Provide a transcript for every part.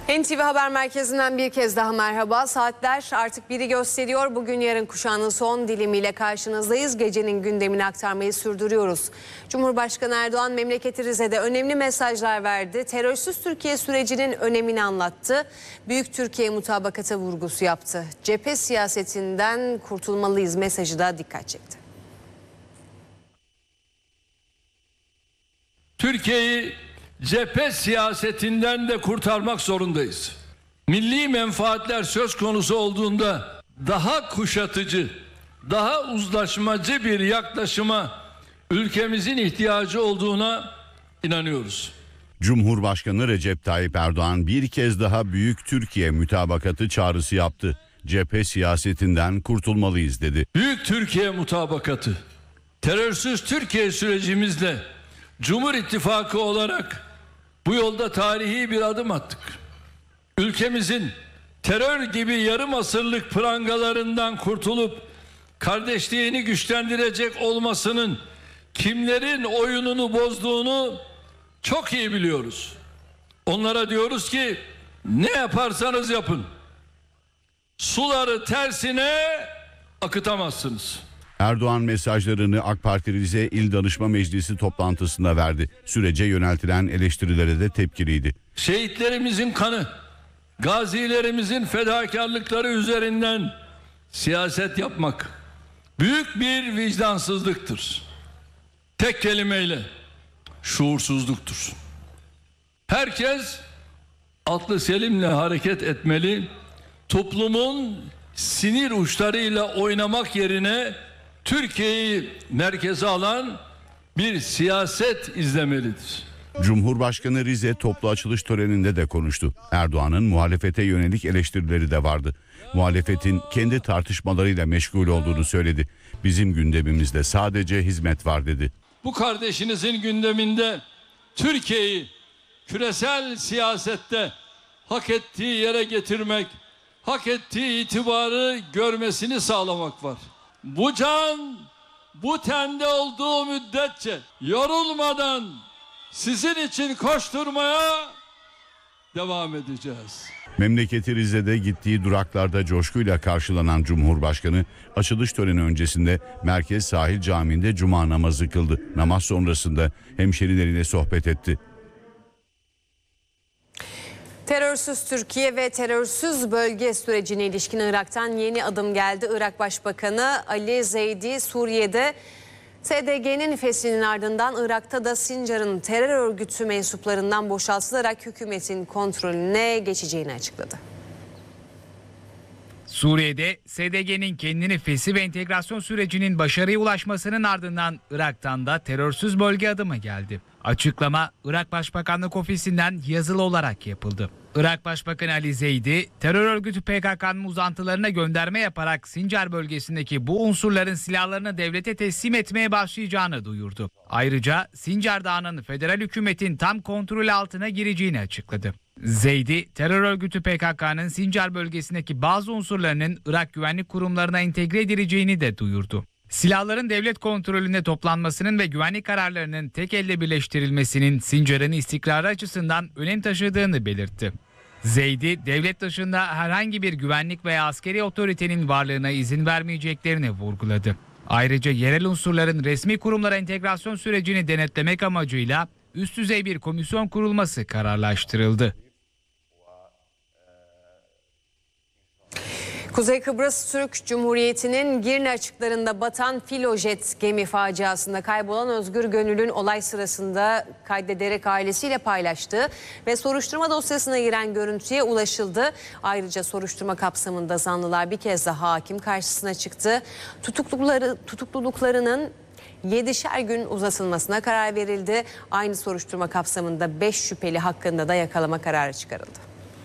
NTV Haber Merkezi'nden bir kez daha merhaba. Saatler artık biri gösteriyor. Bugün yarın kuşağının son dilimiyle karşınızdayız. Gecenin gündemini aktarmayı sürdürüyoruz. Cumhurbaşkanı Erdoğan memleketi Rize'de önemli mesajlar verdi. Terörsüz Türkiye sürecinin önemini anlattı. Büyük Türkiye mutabakatı vurgusu yaptı. Cephe siyasetinden kurtulmalıyız mesajı da dikkat çekti. Türkiye'yi cephe siyasetinden de kurtarmak zorundayız. Milli menfaatler söz konusu olduğunda daha kuşatıcı, daha uzlaşmacı bir yaklaşıma ülkemizin ihtiyacı olduğuna inanıyoruz. Cumhurbaşkanı Recep Tayyip Erdoğan bir kez daha Büyük Türkiye mutabakatı çağrısı yaptı. Cephe siyasetinden kurtulmalıyız dedi. Büyük Türkiye mutabakatı, terörsüz Türkiye sürecimizle Cumhur İttifakı olarak bu yolda tarihi bir adım attık. Ülkemizin terör gibi yarım asırlık prangalarından kurtulup kardeşliğini güçlendirecek olmasının kimlerin oyununu bozduğunu çok iyi biliyoruz. Onlara diyoruz ki ne yaparsanız yapın, suları tersine akıtamazsınız. Erdoğan mesajlarını AK Parti Rize İl Danışma Meclisi toplantısında verdi. Sürece yöneltilen eleştirilere de tepkiliydi. Şehitlerimizin kanı, gazilerimizin fedakarlıkları üzerinden siyaset yapmak büyük bir vicdansızlıktır. Tek kelimeyle şuursuzluktur. Herkes aklı selimle hareket etmeli. Toplumun sinir uçlarıyla oynamak yerine Türkiye'yi merkeze alan bir siyaset izlemelidir. Cumhurbaşkanı Rize toplu açılış töreninde de konuştu. Erdoğan'ın muhalefete yönelik eleştirileri de vardı. Muhalefetin kendi tartışmalarıyla meşgul olduğunu söyledi. Bizim gündemimizde sadece hizmet var dedi. Bu kardeşinizin gündeminde Türkiye'yi küresel siyasette hak ettiği yere getirmek, hak ettiği itibarı görmesini sağlamak var. Bu can, bu tende olduğu müddetçe yorulmadan sizin için koşturmaya devam edeceğiz. Memleketi Rize'de gittiği duraklarda coşkuyla karşılanan Cumhurbaşkanı açılış töreni öncesinde Merkez Sahil Camii'nde cuma namazı kıldı. Namaz sonrasında hemşerileriyle sohbet etti. Terörsüz Türkiye ve terörsüz bölge sürecine ilişkin Irak'tan yeni adım geldi. Irak Başbakanı Ali Zeydi Suriye'de SDG'nin feshinin ardından Irak'ta da Sincar'ın terör örgütü mensuplarından boşaltılarak hükümetin kontrolüne geçeceğini açıkladı. Suriye'de SDG'nin kendini fesih ve entegrasyon sürecinin başarıya ulaşmasının ardından Irak'tan da terörsüz bölge adımı geldi. Açıklama Irak Başbakanlık Ofisi'nden yazılı olarak yapıldı. Irak Başbakanı Ali Zeydi, terör örgütü PKK'nın uzantılarına gönderme yaparak Sincar bölgesindeki bu unsurların silahlarını devlete teslim etmeye başlayacağını duyurdu. Ayrıca Sincar Dağı'nın federal hükümetin tam kontrolü altına gireceğini açıkladı. Zeydi, terör örgütü PKK'nın Sincar bölgesindeki bazı unsurlarının Irak güvenlik kurumlarına entegre edileceğini de duyurdu. Silahların devlet kontrolünde toplanmasının ve güvenlik kararlarının tek elde birleştirilmesinin Sincar'ın istikrarı açısından önem taşıdığını belirtti. Zeydi, devlet dışında herhangi bir güvenlik veya askeri otoritenin varlığına izin vermeyeceklerini vurguladı. Ayrıca yerel unsurların resmi kurumlara entegrasyon sürecini denetlemek amacıyla üst düzey bir komisyon kurulması kararlaştırıldı. Kuzey Kıbrıs Türk Cumhuriyeti'nin Girne açıklarında batan Filojet gemi faciasında kaybolan Özgür Gönül'ün olay sırasında kaydederek ailesiyle paylaştığı ve soruşturma dosyasına giren görüntüye ulaşıldı. Ayrıca soruşturma kapsamında zanlılar bir kez daha hakim karşısına çıktı. Tutukluluklarının 7'şer gün uzatılmasına karar verildi. Aynı soruşturma kapsamında 5 şüpheli hakkında da yakalama kararı çıkarıldı.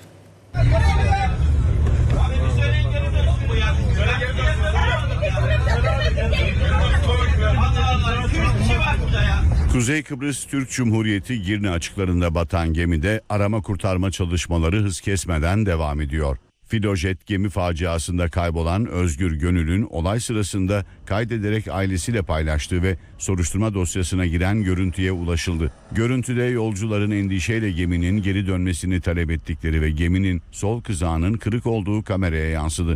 Kuzey Kıbrıs Türk Cumhuriyeti Girne açıklarında batan gemide arama kurtarma çalışmaları hız kesmeden devam ediyor. Filojet gemi faciasında kaybolan Özgür Gönül'ün olay sırasında kaydederek ailesiyle paylaştığı ve soruşturma dosyasına giren görüntüye ulaşıldı. Görüntüde yolcuların endişeyle geminin geri dönmesini talep ettikleri ve geminin sol kızağının kırık olduğu kameraya yansıdı.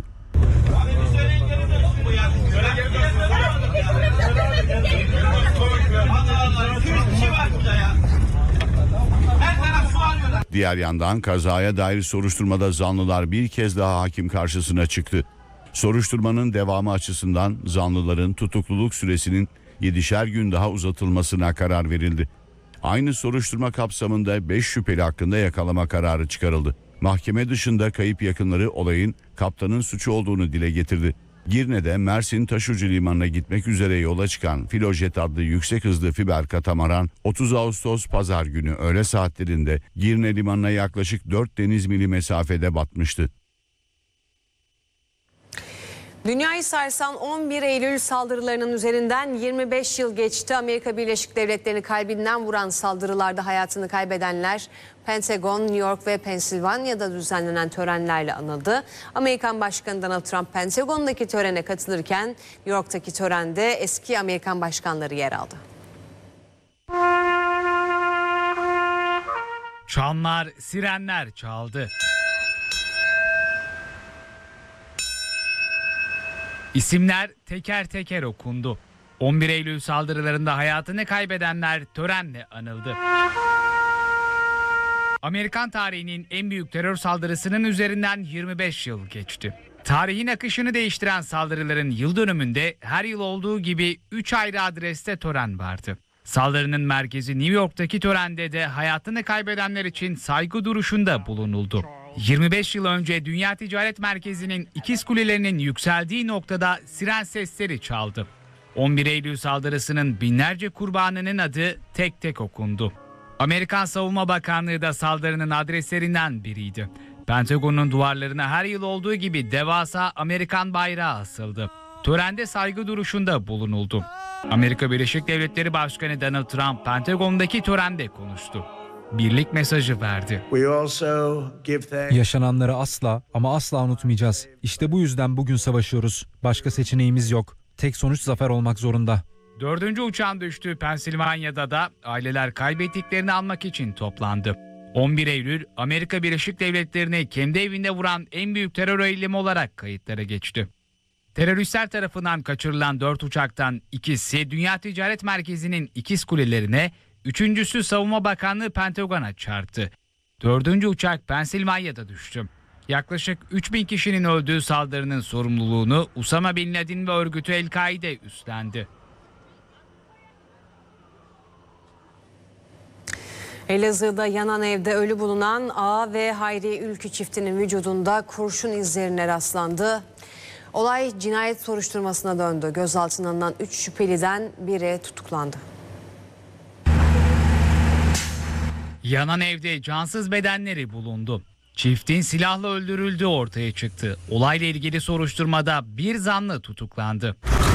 Diğer yandan kazaya dair soruşturmada zanlılar bir kez daha hakim karşısına çıktı. Soruşturmanın devamı açısından zanlıların tutukluluk süresinin 7'şer gün daha uzatılmasına karar verildi. Aynı soruşturma kapsamında 5 şüpheli hakkında yakalama kararı çıkarıldı. Mahkeme dışında kayıp yakınları olayın kaptanın suçu olduğunu dile getirdi. Girne'de Mersin Taşucu Limanı'na gitmek üzere yola çıkan Filojet adlı yüksek hızlı fiber katamaran 30 Ağustos Pazar günü öğle saatlerinde Girne Limanı'na yaklaşık 4 deniz mili mesafede batmıştı. Dünyayı sarsan 11 Eylül saldırılarının üzerinden 25 yıl geçti. Amerika Birleşik Devletleri'ni kalbinden vuran saldırılarda hayatını kaybedenler Pentagon, New York ve Pensilvanya'da düzenlenen törenlerle anıldı. Amerikan Başkanı Donald Trump Pentagon'daki törene katılırken New York'taki törende eski Amerikan başkanları yer aldı. Çanlar, sirenler çaldı. İsimler teker teker okundu. 11 Eylül saldırılarında hayatını kaybedenler törenle anıldı. Amerikan tarihinin en büyük terör saldırısının üzerinden 25 yıl geçti. Tarihin akışını değiştiren saldırıların yıl dönümünde her yıl olduğu gibi 3 ayrı adreste tören vardı. Saldırının merkezi New York'taki törende de hayatını kaybedenler için saygı duruşunda bulunuldu. 25 yıl önce Dünya Ticaret Merkezi'nin ikiz kulelerinin yükseldiği noktada siren sesleri çaldı. 11 Eylül saldırısının binlerce kurbanının adı tek tek okundu. Amerikan Savunma Bakanlığı da saldırının adreslerinden biriydi. Pentagon'un duvarlarına her yıl olduğu gibi devasa Amerikan bayrağı asıldı. Törende saygı duruşunda bulunuldu. Amerika Birleşik Devletleri Başkanı Donald Trump Pentagon'daki törende konuştu. Birlik mesajı verdi. Yaşananları asla ama asla unutmayacağız. İşte bu yüzden bugün savaşıyoruz. Başka seçeneğimiz yok. Tek sonuç zafer olmak zorunda. 4. uçağın düştüğü Pensilvanya'da da aileler kaybettiklerini anmak için toplandı. 11 Eylül Amerika Birleşik Devletleri'ni kendi evinde vuran en büyük terör eylemi olarak kayıtlara geçti. Teröristler tarafından kaçırılan 4 uçaktan ikisi Dünya Ticaret Merkezi'nin ikiz kulelerine, üçüncüsü Savunma Bakanlığı Pentagon'a çarptı. 4. uçak Pensilvanya'da düştü. Yaklaşık 3000 kişinin öldüğü saldırının sorumluluğunu Usama Bin Laden ve örgütü El-Kaide üstlendi. Elazığ'da yanan evde ölü bulunan Ağa ve Hayriye Ülkü çiftinin vücudunda kurşun izlerine rastlandı. Olay cinayet soruşturmasına döndü. Gözaltına alınan 3 şüpheliden biri tutuklandı. Yanan evde cansız bedenleri bulundu. Çiftin silahla öldürüldüğü ortaya çıktı. Olayla ilgili soruşturmada bir zanlı tutuklandı.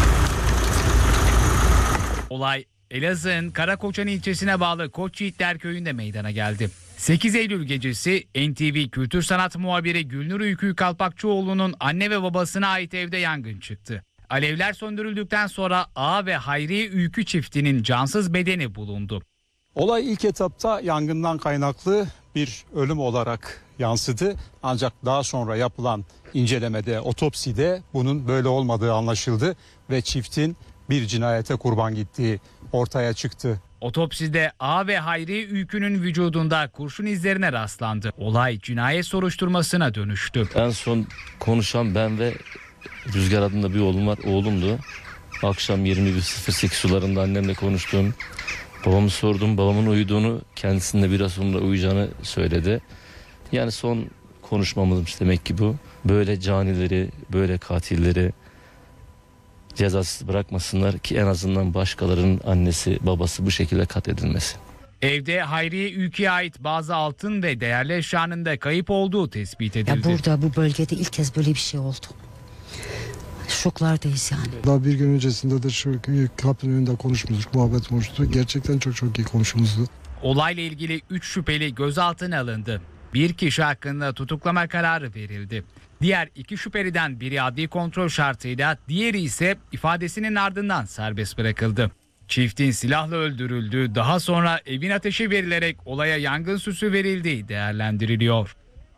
Olay Elazığ'ın Karakoçan ilçesine bağlı Koçyiğitler köyünde meydana geldi. 8 Eylül gecesi NTV Kültür Sanat muhabiri Gülnur Ülkü Kalpakçıoğlu'nun anne ve babasına ait evde yangın çıktı. Alevler söndürüldükten sonra Ağa ve Hayriye Ülkü çiftinin cansız bedeni bulundu. Olay ilk etapta yangından kaynaklı bir ölüm olarak yansıdı. Ancak daha sonra yapılan incelemede, otopside bunun böyle olmadığı anlaşıldı ve çiftin bir cinayete kurban gittiği ortaya çıktı. Otopside Ağa ve Hayriye Ülkü'nün vücudunda kurşun izlerine rastlandı. Olay cinayet soruşturmasına dönüştü. En son konuşan ben ve Rüzgar adında bir oğlum var. Oğlumdu. Akşam 21.08 sularında annemle konuştum. Babamı sordum. Babamın uyuduğunu, kendisinin de biraz sonra uyuyacağını söyledi. Yani son konuşmamızmış demek ki bu. Böyle canileri, böyle katilleri cezasız bırakmasınlar ki en azından başkalarının annesi, babası bu şekilde katledilmesin. Evde Hayriye Ülkü'ye ait bazı altın ve değerli eşyanın da kayıp olduğu tespit edildi. Ya burada bu bölgede ilk kez böyle bir şey oldu. Şoklardayız yani. Daha bir gün öncesinde de şu kapının önünde konuşmuştuk, muhabbet konuştuk. Gerçekten çok iyi konuşmuştu. Olayla ilgili 3 şüpheli gözaltına alındı. Bir kişi hakkında tutuklama kararı verildi. Diğer iki şüpheliden biri adli kontrol şartıyla, diğeri ise ifadesinin ardından serbest bırakıldı. Çiftin silahla öldürüldüğü, daha sonra evin ateşi verilerek olaya yangın süsü verildiği değerlendiriliyor.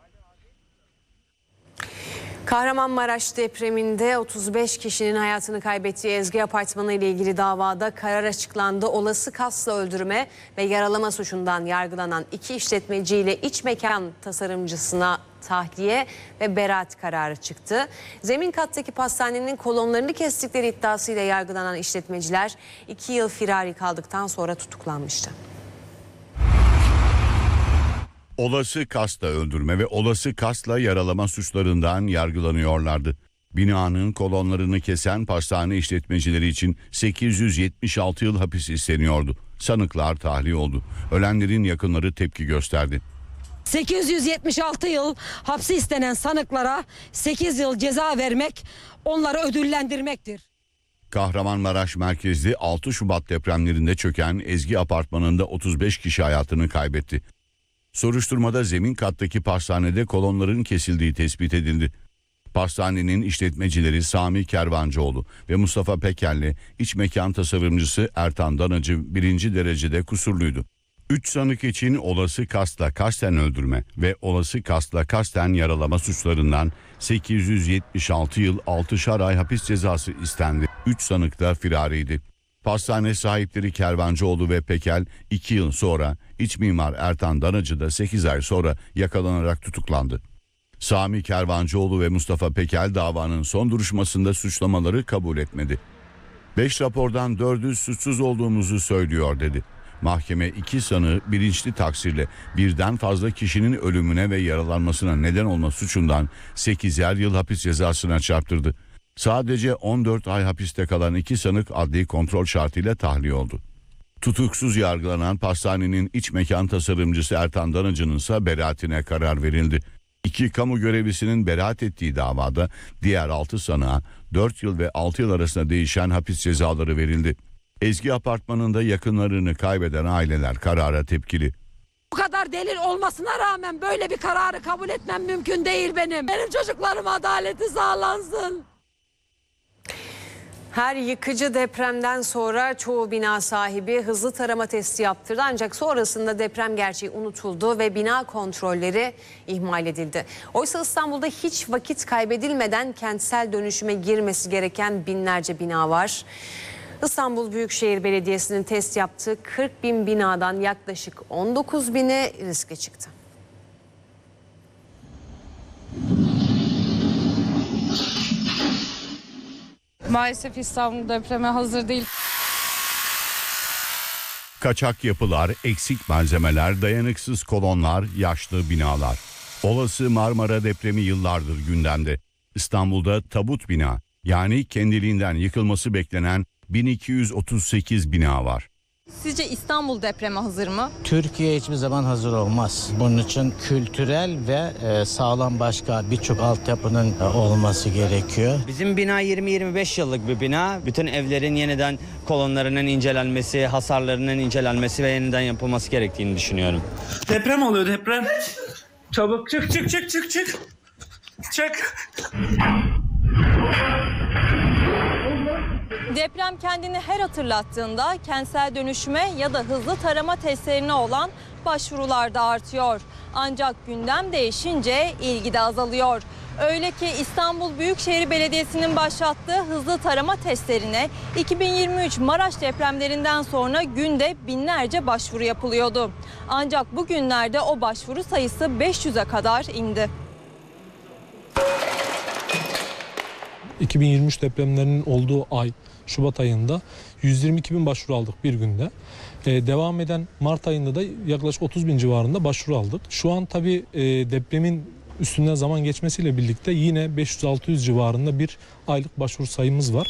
Kahramanmaraş depreminde 35 kişinin hayatını kaybettiği Ezgi Apartmanı ile ilgili davada karar açıklandı. Olası kasla öldürme ve yaralama suçundan yargılanan iki işletmeci ile iç mekan tasarımcısına tahliye ve beraat kararı çıktı. Zemin kattaki pastanenin kolonlarını kestikleri iddiasıyla yargılanan işletmeciler 2 yıl firari kaldıktan sonra tutuklanmıştı. Olası kasla öldürme ve olası kasla yaralama suçlarından yargılanıyorlardı. Binanın kolonlarını kesen pastane işletmecileri için 876 yıl hapis isteniyordu. Sanıklar tahliye oldu. Ölenlerin yakınları tepki gösterdi. 876 yıl hapsi istenen sanıklara 8 yıl ceza vermek onları ödüllendirmektir. Kahramanmaraş merkezli 6 Şubat depremlerinde çöken Ezgi Apartmanı'nda 35 kişi hayatını kaybetti. Soruşturmada zemin kattaki pastanede kolonların kesildiği tespit edildi. Pastanenin işletmecileri Sami Kervancıoğlu ve Mustafa Peker'le iç mekan tasarımcısı Ertan Danacı 1. derecede kusurluydu. 3 sanık için olası kasla kasten öldürme ve olası kasla kasten yaralama suçlarından 876 yıl 6'şar ay hapis cezası istendi. 3 sanık da firariydi. Pastane sahipleri Kervancıoğlu ve Pekel 2 yıl sonra, iç mimar Ertan Danacı da 8 ay sonra yakalanarak tutuklandı. Sami Kervancıoğlu ve Mustafa Pekel davanın son duruşmasında suçlamaları kabul etmedi. 5 rapordan 4'ü suçsuz olduğumuzu söylüyor dedi. Mahkeme 2 sanığı bilinçli taksirle birden fazla kişinin ölümüne ve yaralanmasına neden olma suçundan 8'er yıl hapis cezasına çarptırdı. Sadece 14 ay hapiste kalan 2 sanık adli kontrol şartıyla tahliye oldu. Tutuksuz yargılanan pastanenin iç mekan tasarımcısı Ertan Danacı'nın ise beraatine karar verildi. 2 kamu görevlisinin beraat ettiği davada diğer 6 sanığa 4 yıl ve 6 yıl arasında değişen hapis cezaları verildi. Ezgi Apartmanı'nda yakınlarını kaybeden aileler karara tepkili. Bu kadar delil olmasına rağmen böyle bir kararı kabul etmem mümkün değil benim. Benim çocuklarıma adaleti sağlansın. Her yıkıcı depremden sonra çoğu bina sahibi hızlı tarama testi yaptırdı. Ancak sonrasında deprem gerçeği unutuldu ve bina kontrolleri ihmal edildi. Oysa İstanbul'da hiç vakit kaybedilmeden kentsel dönüşüme girmesi gereken binlerce bina var. İstanbul Büyükşehir Belediyesi'nin test yaptığı 40 bin binadan yaklaşık 19 bini riske çıktı. Maalesef İstanbul depreme hazır değil. Kaçak yapılar, eksik malzemeler, dayanıksız kolonlar, yaşlı binalar. Olası Marmara depremi yıllardır gündemde. İstanbul'da tabut bina, yani kendiliğinden yıkılması beklenen 1238 bina var. Sizce İstanbul depreme hazır mı? Türkiye hiçbir zaman hazır olmaz. Bunun için kültürel ve sağlam başka birçok altyapının olması gerekiyor. Bizim bina 20-25 yıllık bir bina. Bütün evlerin yeniden kolonlarının incelenmesi, hasarlarının incelenmesi ve yeniden yapılması gerektiğini düşünüyorum. Deprem oluyor, deprem. Çabuk çık. Çık. Deprem kendini her hatırlattığında kentsel dönüşüme ya da hızlı tarama testlerine olan başvurular da artıyor. Ancak gündem değişince ilgi de azalıyor. Öyle ki İstanbul Büyükşehir Belediyesi'nin başlattığı hızlı tarama testlerine 2023 Maraş depremlerinden sonra günde binlerce başvuru yapılıyordu. Ancak bugünlerde o başvuru sayısı 500'e kadar indi. 2023 depremlerinin olduğu ay Şubat ayında 122 bin başvuru aldık bir günde. Devam eden Mart ayında da yaklaşık 30 bin civarında başvuru aldık. Şu an tabii depremin üstünden zaman geçmesiyle birlikte yine 500-600 civarında bir aylık başvuru sayımız var.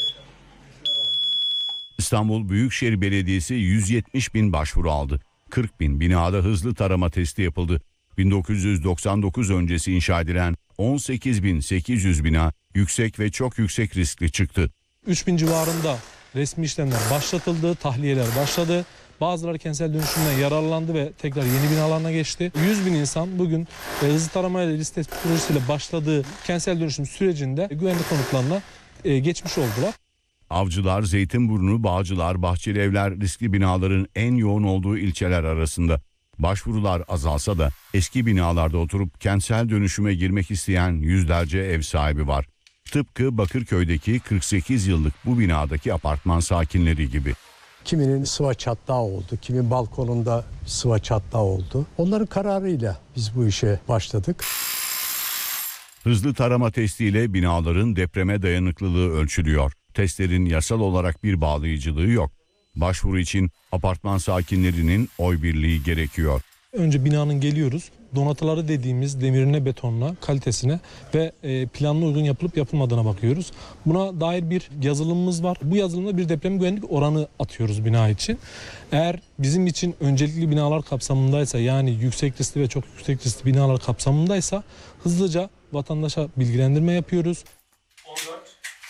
İstanbul Büyükşehir Belediyesi 170 bin başvuru aldı. 40 bin binada hızlı tarama testi yapıldı. 1999 öncesi inşa edilen 18.800 bina yüksek ve çok yüksek riskli çıktı. 3000 civarında resmi işlemler başlatıldı, tahliyeler başladı. Bazıları kentsel dönüşümden yararlandı ve tekrar yeni binalarına geçti. 100 bin insan bugün hızlı taramayla liste projesiyle başladığı kentsel dönüşüm sürecinde güvenlik konutlarına geçmiş oldular. Avcılar, Zeytinburnu, Bağcılar, Bahçelievler riskli binaların en yoğun olduğu ilçeler arasında. Başvurular azalsa da eski binalarda oturup kentsel dönüşüme girmek isteyen yüzlerce ev sahibi var. Tıpkı Bakırköy'deki 48 yıllık bu binadaki apartman sakinleri gibi. Kiminin sıva çatlağı oldu, kimin balkonunda sıva çatlağı oldu. Onların kararıyla biz bu işe başladık. Hızlı tarama testiyle binaların depreme dayanıklılığı ölçülüyor. Testlerin yasal olarak bir bağlayıcılığı yok. Başvuru için apartman sakinlerinin oy birliği gerekiyor. Önce binanın geliyoruz. Donatıları dediğimiz demirine, betonuna, kalitesine ve planına uygun yapılıp yapılmadığına bakıyoruz. Buna dair bir yazılımımız var. Bu yazılımda bir deprem güvenlik oranı atıyoruz bina için. Eğer bizim için öncelikli binalar kapsamındaysa, yani yüksek riskli ve çok yüksek riskli binalar kapsamındaysa hızlıca vatandaşa bilgilendirme yapıyoruz. 14.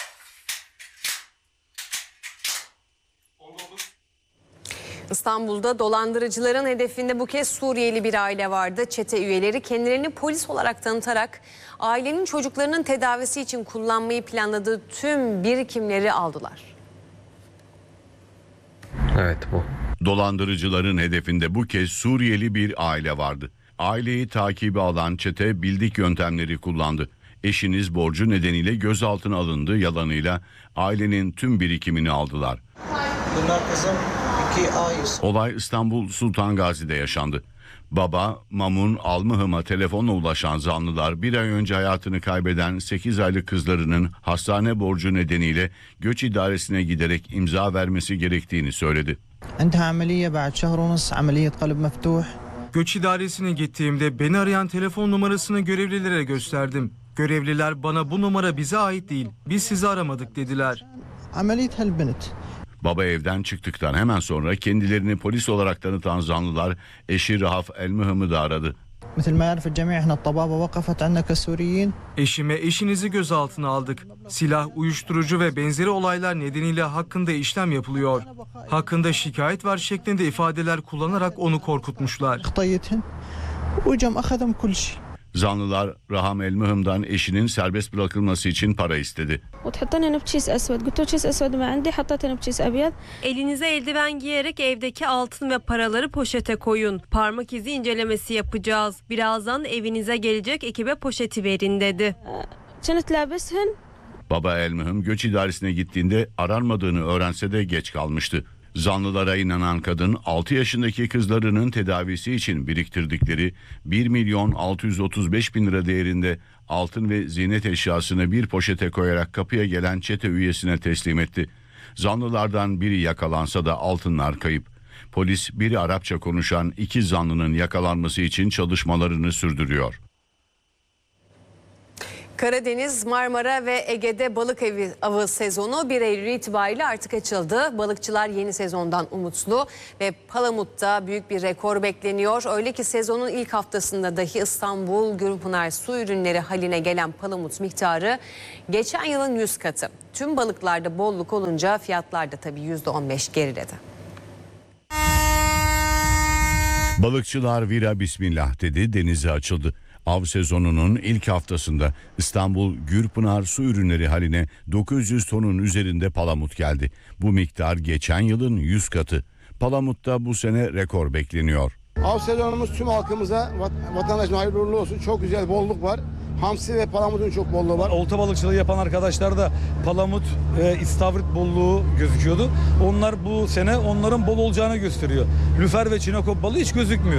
İstanbul'da dolandırıcıların hedefinde bu kez Suriyeli bir aile vardı. Çete üyeleri kendilerini polis olarak tanıtarak ailenin çocuklarının tedavisi için kullanmayı planladığı tüm birikimleri aldılar. Evet bu. Dolandırıcıların hedefinde bu kez Suriyeli bir aile vardı. Aileyi takibe alan çete bildik yöntemleri kullandı. Eşiniz borcu nedeniyle gözaltına alındı yalanıyla ailenin tüm birikimini aldılar. Bunlar kızım 2 ay. Olay İstanbul Sultan Gazi'de yaşandı. Baba Mamun Almıhım'a telefonla ulaşan zanlılar bir ay önce hayatını kaybeden 8 aylık kızlarının hastane borcu nedeniyle göç idaresine giderek imza vermesi gerektiğini söyledi. Göç idaresine gittiğimde beni arayan telefon numarasını görevlilere gösterdim. Görevliler bana bu numara bize ait değil, biz sizi aramadık dediler. Baba evden çıktıktan hemen sonra kendilerini polis olarak tanıtan zanlılar eşi Rahaf El-Mühım'ı da aradı. Eşime eşinizi gözaltına aldık. Silah, uyuşturucu ve benzeri olaylar nedeniyle hakkında işlem yapılıyor. Hakkında şikayet var şeklinde ifadeler kullanarak onu korkutmuşlar. Zanlılar Raham El-Mühım'dan eşinin serbest bırakılması için para istedi. Elinize eldiven giyerek evdeki altın ve paraları poşete koyun. Parmak izi incelemesi yapacağız. Birazdan evinize gelecek ekibe poşeti verin dedi. Baba El-Mühım göç idaresine gittiğinde aranmadığını öğrense de geç kalmıştı. Zanlılara inanan kadın 6 yaşındaki kızlarının tedavisi için biriktirdikleri 1.635.000 lira değerinde altın ve ziynet eşyasını bir poşete koyarak kapıya gelen çete üyesine teslim etti. Zanlılardan biri yakalansa da altınlar kayıp. Polis biri Arapça konuşan 2 zanlının yakalanması için çalışmalarını sürdürüyor. Karadeniz, Marmara ve Ege'de balık avı sezonu 1 Eylül itibariyle artık açıldı. Balıkçılar yeni sezondan umutlu ve Palamut'ta büyük bir rekor bekleniyor. Öyle ki sezonun ilk haftasında dahi İstanbul Gürpınar su ürünleri haline gelen palamut miktarı geçen yılın 100 katı. Tüm balıklarda bolluk olunca fiyatlar da tabii %15 geriledi. Balıkçılar vira bismillah dedi, denize açıldı. Av sezonunun ilk haftasında İstanbul Gürpınar su ürünleri haline 900 tonun üzerinde palamut geldi. Bu miktar geçen yılın 100 katı. Palamut'ta bu sene rekor bekleniyor. Av sezonumuz tüm halkımıza, vatandaşımıza hayırlı uğurlu olsun. Çok güzel bolluk var. Hamsi ve palamutun çok bolluğu var. Olta balıkçılığı yapan arkadaşlar da palamut ve istavrit bolluğu gözüküyordu. Onlar bu sene onların bol olacağını gösteriyor. Lüfer ve çinekop balığı hiç gözükmüyor.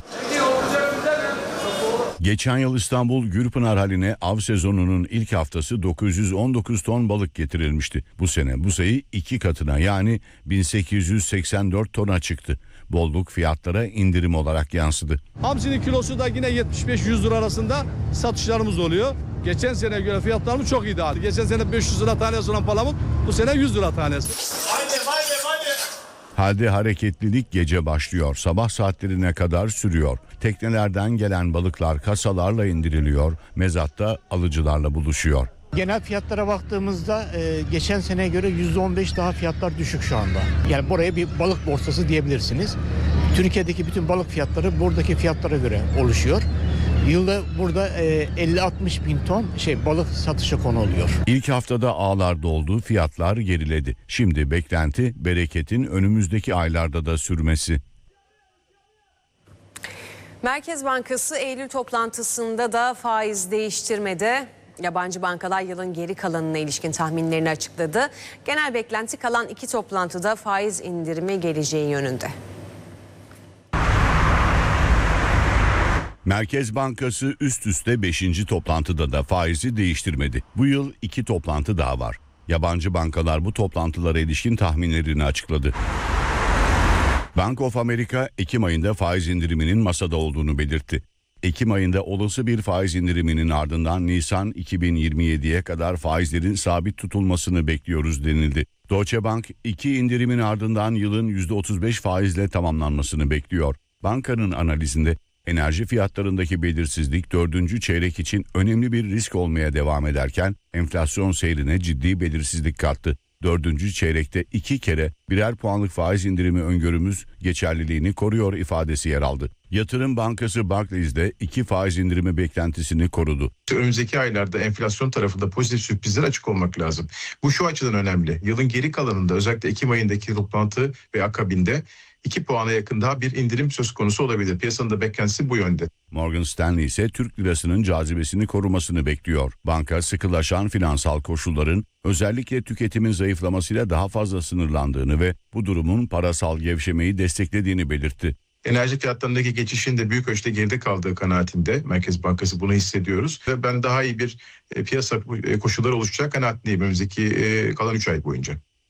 Geçen yıl İstanbul Gürpınar haline av sezonunun ilk haftası 919 ton balık getirilmişti. Bu sene bu sayı 2 katına yani 1884 tona çıktı. Bolluk fiyatlara indirim olarak yansıdı. Hamsinin kilosu da yine 75-100 lira arasında satışlarımız oluyor. Geçen sene göre fiyatlarımız çok iyi değerli. Geçen sene 500 lira tanesi olan palamut bu sene 100 lira tanesi. Haydi. Halde hareketlilik gece başlıyor. Sabah saatlerine kadar sürüyor. Teknelerden gelen balıklar kasalarla indiriliyor. Mezatta alıcılarla buluşuyor. Genel fiyatlara baktığımızda geçen seneye göre %15 daha fiyatlar düşük şu anda. Yani buraya bir balık borsası diyebilirsiniz. Türkiye'deki bütün balık fiyatları buradaki fiyatlara göre oluşuyor. Yılda burada 50-60 bin ton balık satışa konu oluyor. İlk haftada ağlar doldu, fiyatlar geriledi. Şimdi beklenti bereketin önümüzdeki aylarda da sürmesi. Merkez Bankası Eylül toplantısında da faiz değiştirmedi. Yabancı bankalar yılın geri kalanına ilişkin tahminlerini açıkladı. Genel beklenti kalan 2 toplantıda faiz indirimi geleceği yönünde. Merkez Bankası üst üste 5. toplantıda da faizi değiştirmedi. Bu yıl 2 toplantı daha var. Yabancı bankalar bu toplantılara ilişkin tahminlerini açıkladı. Bank of America, Ekim ayında faiz indiriminin masada olduğunu belirtti. Ekim ayında olası bir faiz indiriminin ardından Nisan 2027'ye kadar faizlerin sabit tutulmasını bekliyoruz denildi. Deutsche Bank, 2 indirimin ardından yılın %35 faizle tamamlanmasını bekliyor. Bankanın analizinde enerji fiyatlarındaki belirsizlik 4. çeyrek için önemli bir risk olmaya devam ederken enflasyon seyrine ciddi belirsizlik kattı. 4. çeyrekte 2 kere birer puanlık faiz indirimi öngörümüz geçerliliğini koruyor ifadesi yer aldı. Yatırım Bankası Barclays'de 2 faiz indirimi beklentisini korudu. Önümüzdeki aylarda enflasyon tarafında pozitif sürprizlere açık olmak lazım. Bu şu açıdan önemli. Yılın geri kalanında özellikle Ekim ayındaki toplantı ve akabinde 2 puana yakın daha bir indirim söz konusu olabilir. Piyasanın da beklentisi bu yönde. Morgan Stanley ise Türk lirasının cazibesini korumasını bekliyor. Banka sıkılaşan finansal koşulların özellikle tüketimin zayıflamasıyla daha fazla sınırlandığını ve bu durumun parasal gevşemeyi desteklediğini belirtti. Enerji fiyatlarındaki geçişin de büyük ölçüde geride kaldığı kanaatinde Merkez Bankası bunu hissediyoruz. Ve ben daha iyi bir piyasa koşulları oluşacak kanaatindeyim önümüzdeki kalan 3 ay boyunca.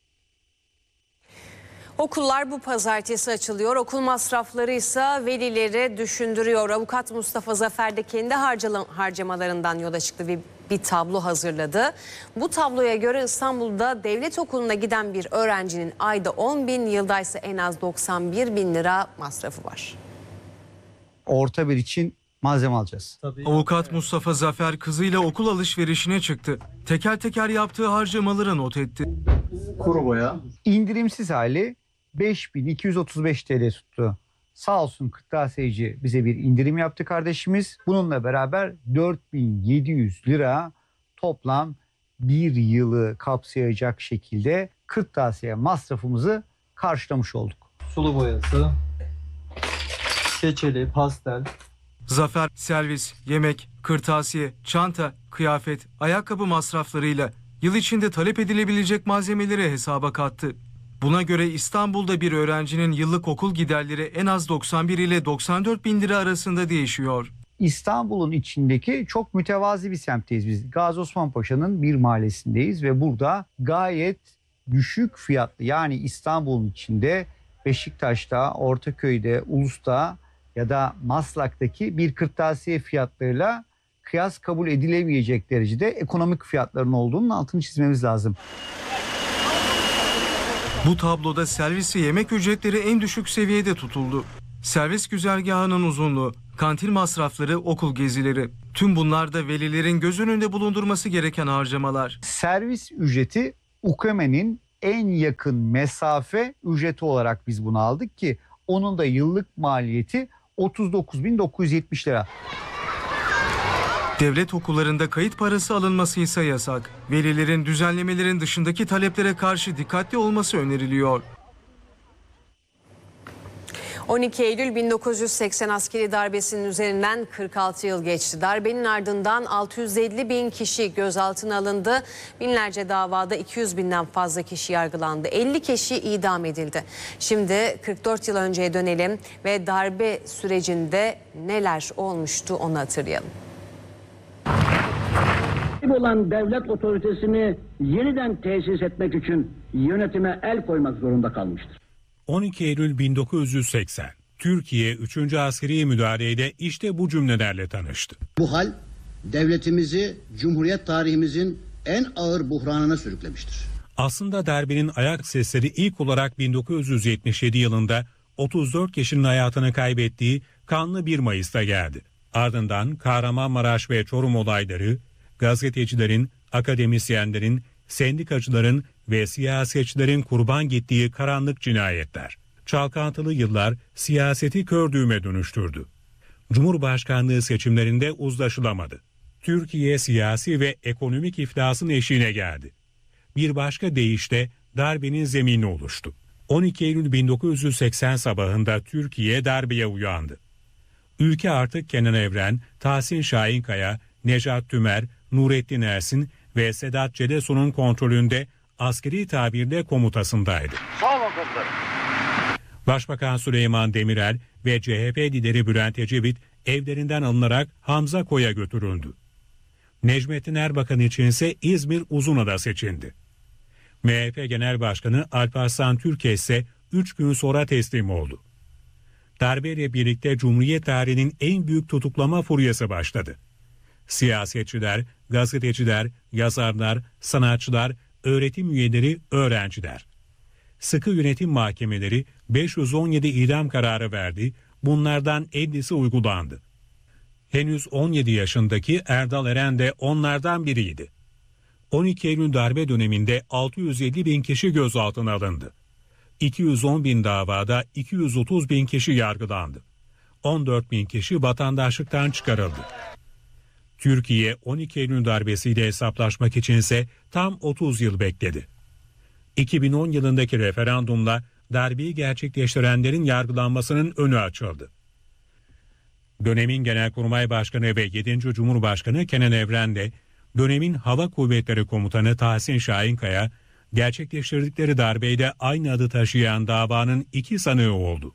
Okullar bu pazartesi açılıyor. Okul masrafları ise velileri düşündürüyor. Avukat Mustafa Zafer de kendi harcamalarından yola çıktı ve bir tablo hazırladı. Bu tabloya göre İstanbul'da devlet okuluna giden bir öğrencinin ayda 10 bin, yılda ise en az 91 bin lira masrafı var. Orta bir için malzeme alacağız. Avukat Mustafa Zafer kızıyla okul alışverişine çıktı. Teker teker yaptığı harcamaları not etti. Kuru boya. İndirimsiz hali 5235 TL tuttu. Sağ olsun kırtasiyeci bize bir indirim yaptı kardeşimiz. Bununla beraber 4700 lira toplam bir yılı kapsayacak şekilde kırtasiye masrafımızı karşılamış olduk. Sulu boyası, keçeli, pastel. Zafer servis, yemek, kırtasiye, çanta, kıyafet, ayakkabı masraflarıyla yıl içinde talep edilebilecek malzemeleri hesaba kattı. Buna göre İstanbul'da bir öğrencinin yıllık okul giderleri en az 91 ile 94 bin lira arasında değişiyor. İstanbul'un içindeki çok mütevazi bir semtteyiz biz. Gazi Osman Paşa'nın bir mahallesindeyiz ve burada gayet düşük fiyatlı, yani İstanbul'un içinde Beşiktaş'ta, Ortaköy'de, Ulus'ta ya da Maslak'taki bir kırtasiye fiyatlarıyla kıyas kabul edilemeyecek derecede ekonomik fiyatların olduğunun altını çizmemiz lazım. Bu tabloda servis ve yemek ücretleri en düşük seviyede tutuldu. Servis güzergahının uzunluğu, kantin masrafları, okul gezileri. Tüm bunlar da velilerin göz önünde bulundurması gereken harcamalar. Servis ücreti UKM'nin en yakın mesafe ücreti olarak biz bunu aldık ki onun da yıllık maliyeti 39.970 lira. Devlet okullarında kayıt parası alınması ise yasak. Velilerin düzenlemelerin dışındaki taleplere karşı dikkatli olması öneriliyor. 12 Eylül 1980 askeri darbesinin üzerinden 46 yıl geçti. Darbenin ardından 650 bin kişi gözaltına alındı. Binlerce davada 200 binden fazla kişi yargılandı. 50 kişi idam edildi. Şimdi 44 yıl önceye dönelim ve darbe sürecinde neler olmuştu onu hatırlayalım. olan devlet otoritesini yeniden tesis etmek için yönetime el koymak zorunda kalmıştır. 12 Eylül 1980 Türkiye 3. Askeri Müdahale'yle işte bu cümlelerle tanıştı. Bu hal devletimizi Cumhuriyet tarihimizin en ağır buhranına sürüklemiştir. Aslında darbenin ayak sesleri ilk olarak 1977 yılında 34 kişinin hayatını kaybettiği kanlı 1 Mayıs'ta geldi. Ardından Kahramanmaraş ve Çorum olayları, gazetecilerin, akademisyenlerin, sendikacıların ve siyasetçilerin kurban gittiği karanlık cinayetler. Çalkantılı yıllar siyaseti kör düğüme dönüştürdü. Cumhurbaşkanlığı seçimlerinde uzlaşılamadı. Türkiye siyasi ve ekonomik iflasın eşiğine geldi. Bir başka deyişle darbenin zemini oluştu. 12 Eylül 1980 sabahında Türkiye darbeye uyandı. Ülke artık Kenan Evren, Tahsin Şahinkaya, Nejat Tümer, Nurettin Ersin ve Sedat Cedeso'nun kontrolünde askeri tabirle komutasındaydı. Sağ olun komutanım. Başbakan Süleyman Demirel ve CHP lideri Bülent Ecevit evlerinden alınarak Hamza Koy'a götürüldü. Necmettin Erbakan içinse İzmir Uzunada seçildi. MHP Genel Başkanı Alparslan Türkeş ise 3 gün sonra teslim oldu. Darbeyle birlikte Cumhuriyet tarihinin en büyük tutuklama furyası başladı. Siyasetçiler, gazeteciler, yazarlar, sanatçılar, öğretim üyeleri, öğrenciler. Sıkı yönetim mahkemeleri 517 idam kararı verdi, bunlardan 50'si uygulandı. Henüz 17 yaşındaki Erdal Eren de onlardan biriydi. 12 Eylül darbe döneminde 650 bin kişi gözaltına alındı. 210 bin davada 230 bin kişi yargılandı. 14 bin kişi vatandaşlıktan çıkarıldı. Türkiye 12 Eylül darbesiyle hesaplaşmak içinse tam 30 yıl bekledi. 2010 yılındaki referandumla darbeyi gerçekleştirenlerin yargılanmasının önü açıldı. Dönemin Genelkurmay Başkanı ve 7. Cumhurbaşkanı Kenan Evren de dönemin Hava Kuvvetleri Komutanı Tahsin Şahinkaya gerçekleştirdikleri darbeyle aynı adı taşıyan davanın 2 sanığı oldu.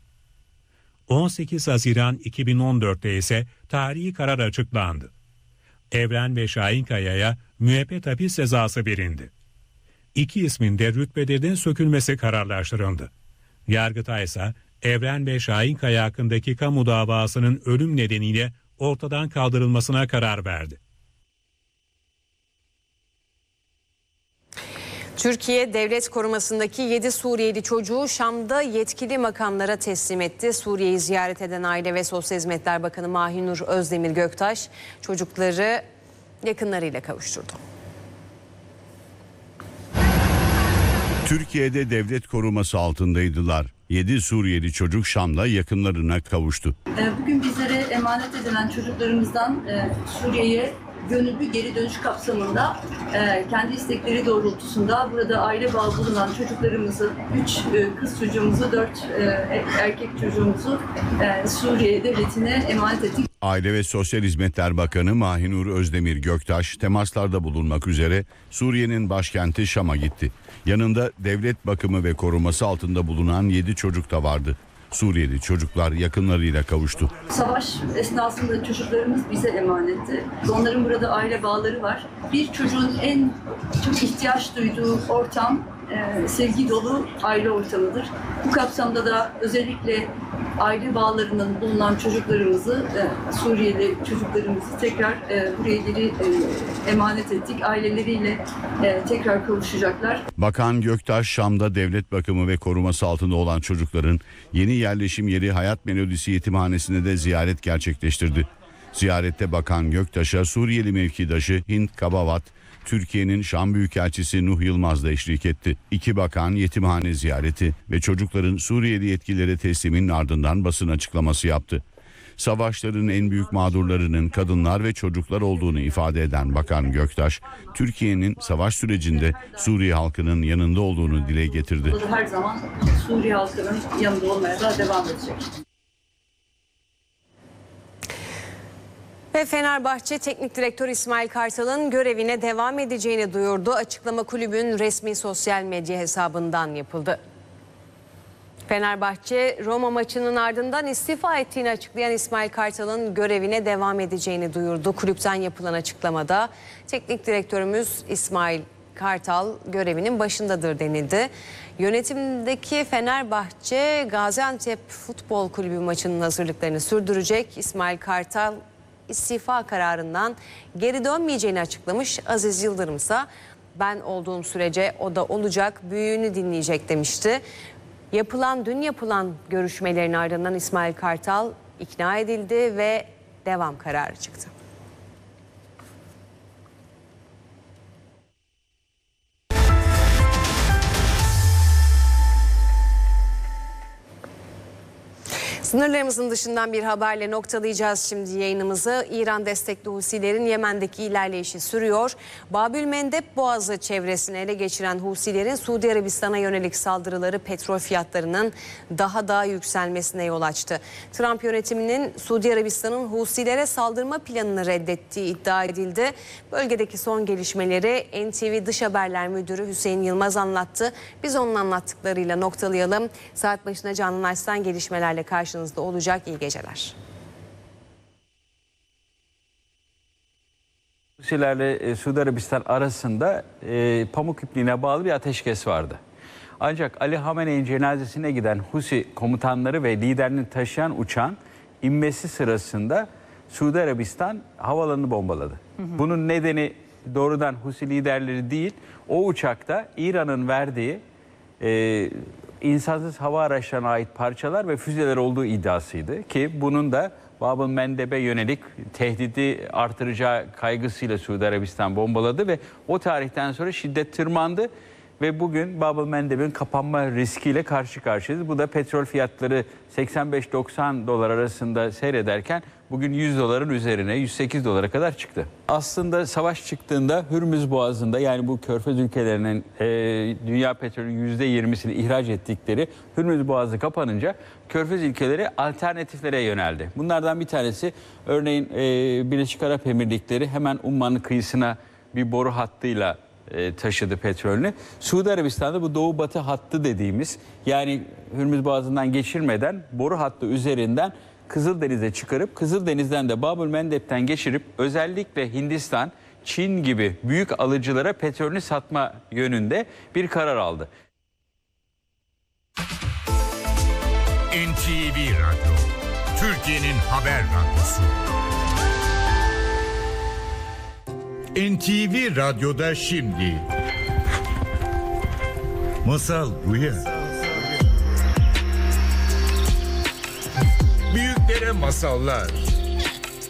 18 Haziran 2014'te ise tarihi karar açıklandı. Evren ve Şahinkaya'ya müebbet hapis cezası verildi. 2 ismin de rütbelerinin sökülmesi kararlaştırıldı. Yargıtay ise Evren ve Şahinkaya hakkındaki kamu davasının ölüm nedeniyle ortadan kaldırılmasına karar verdi. Türkiye devlet korumasındaki 7 Suriyeli çocuğu Şam'da yetkili makamlara teslim etti. Suriye'yi ziyaret eden Aile ve Sosyal Hizmetler Bakanı Mahinur Özdemir Göktaş çocukları yakınlarıyla kavuşturdu. Türkiye'de devlet koruması altındaydılar. 7 Suriyeli çocuk Şam'da yakınlarına kavuştu. Bugün bizlere emanet edilen çocuklarımızdan Suriye'ye gönüllü geri dönüş kapsamında kendi istekleri doğrultusunda burada aile bağı bulunan çocuklarımızı, 3 kız çocuğumuzu, 4 erkek çocuğumuzu Suriye devletine emanet ettik. Aile ve Sosyal Hizmetler Bakanı Mahinur Özdemir Göktaş temaslarda bulunmak üzere Suriye'nin başkenti Şam'a gitti. Yanında devlet bakımı ve koruması altında bulunan 7 çocuk da vardı. Suriyeli çocuklar yakınlarıyla kavuştu. Savaş esnasında çocuklarımız bize emanetti. Onların burada aile bağları var. Bir çocuğun en çok ihtiyaç duyduğu ortam sevgi dolu aile ortamıdır. Bu kapsamda da özellikle aile bağlarının bulunan çocuklarımızı, Suriyeli çocuklarımızı tekrar buraya geri emanet ettik. Aileleriyle tekrar kavuşacaklar. Bakan Göktaş, Şam'da devlet bakımı ve koruması altında olan çocukların yeni yerleşim yeri Hayat Melodisi Yetimhanesi'nde de ziyaret gerçekleştirdi. Ziyarette Bakan Göktaş'a Suriyeli mevkidaşı Hint Kabavat, Türkiye'nin Şam Büyükelçisi Nuh Yılmaz da eşlik etti. 2 bakan yetimhane ziyareti ve çocukların Suriyeli yetkililere tesliminin ardından basın açıklaması yaptı. Savaşların en büyük mağdurlarının kadınlar ve çocuklar olduğunu ifade eden Bakan Göktaş, Türkiye'nin savaş sürecinde Suriye halkının yanında olduğunu dile getirdi. Her zaman Suriye halkının yanında olmaya da devam edecek. Ve Fenerbahçe Teknik Direktör İsmail Kartal'ın görevine devam edeceğini duyurdu. Açıklama kulübün resmi sosyal medya hesabından yapıldı. Fenerbahçe Roma maçının ardından istifa ettiğini açıklayan İsmail Kartal'ın görevine devam edeceğini duyurdu. Kulüpten yapılan açıklamada teknik direktörümüz İsmail Kartal görevinin başındadır denildi. Yönetimdeki Fenerbahçe Gaziantep Futbol Kulübü maçının hazırlıklarını sürdürecek. İsmail Kartal istifa kararından geri dönmeyeceğini açıklamış. Aziz Yıldırım ise ben olduğum sürece o da olacak, büyüğünü dinleyecek demişti. Dün yapılan görüşmelerin ardından İsmail Kartal ikna edildi ve devam kararı çıktı. Sınırlarımızın dışından bir haberle noktalayacağız şimdi yayınımızı. İran destekli Husilerin Yemen'deki ilerleyişi sürüyor. Babülmendeb Boğazı çevresini ele geçiren Husilerin Suudi Arabistan'a yönelik saldırıları petrol fiyatlarının daha da yükselmesine yol açtı. Trump yönetiminin Suudi Arabistan'ın Husilere saldırma planını reddettiği iddia edildi. Bölgedeki son gelişmeleri NTV Dış Haberler Müdürü Hüseyin Yılmaz anlattı. Biz onun anlattıklarıyla noktalayalım. Saat başına Canan Arslan gelişmelerle karşınızda olacak. İyi geceler. Husilerle Suudi Arabistan arasında pamuk ipliğine bağlı bir ateşkes vardı. Ancak Ali Hamene'nin cenazesine giden Husi komutanları ve liderini taşıyan uçağın inmesi sırasında Suudi Arabistan havalanını bombaladı. Bunun nedeni doğrudan Husi liderleri değil, o uçakta İran'ın verdiği insansız hava araçlarına ait parçalar ve füzeler olduğu iddiasıydı ki bunun da Babülmendeb'e yönelik tehdidi artıracağı kaygısıyla Suudi Arabistan bombaladı ve o tarihten sonra şiddet tırmandı ve bugün Babülmendeb'in kapanma riskiyle karşı karşıyayız. Bu da petrol fiyatları 85-90 dolar arasında seyrederken bugün 100 doların üzerine 108 dolara kadar çıktı. Aslında savaş çıktığında Hürmüz Boğazı'nda, yani bu Körfez ülkelerinin dünya petrolünün %20'sini ihraç ettikleri Hürmüz Boğazı kapanınca Körfez ülkeleri alternatiflere yöneldi. Bunlardan bir tanesi örneğin Birleşik Arap Emirlikleri hemen Umman'ın kıyısına bir boru hattıyla taşıdı petrolünü. Suudi Arabistan'da bu doğu batı hattı dediğimiz, yani Hürmüz Boğazı'ndan geçirmeden boru hattı üzerinden Kızıldeniz'e çıkarıp Kızıldeniz'den de Babülmendeb'ten geçirip özellikle Hindistan, Çin gibi büyük alıcılara petrolünü satma yönünde bir karar aldı. NTV Radyo, Türkiye'nin haber radyosu. NTV Radyo'da şimdi Masal Rüya. Büyüklere masallar,